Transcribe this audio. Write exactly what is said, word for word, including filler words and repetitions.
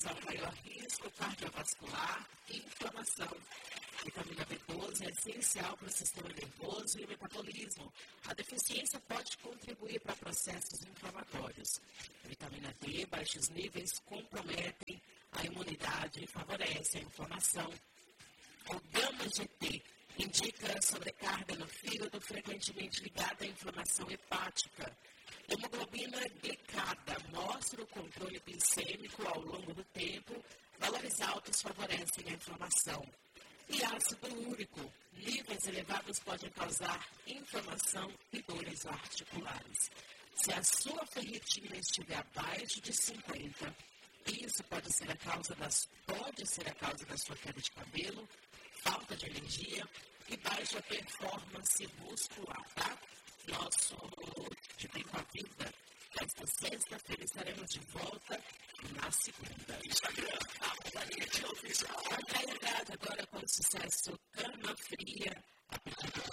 causar maior risco cardiovascular e inflamação. Vitamina B doze é essencial para o sistema nervoso e o metabolismo. A deficiência pode contribuir para processos inflamatórios. A vitamina D, baixos níveis, comprometem a imunidade e favorecem a inflamação. O gama G T indica sobrecarga no fígado, frequentemente ligada à inflamação hepática. Hemoglobina glicada mostra o controle glicêmico ao longo do tempo. Valores altos favorecem a inflamação. E ácido úrico. Níveis elevados podem causar inflamação e dores articulares. Se a sua ferritina estiver abaixo de cinquenta, isso pode ser a causa das, pode ser a causa da sua queda de cabelo, falta de energia e baixa performance muscular, tá? Nosso De Bem com a Vida, esta sexta-feira estaremos de volta na segunda. Instagram, arroba Rede Oficial. Andréia Andrade agora com o sucesso Cama Fria, a partir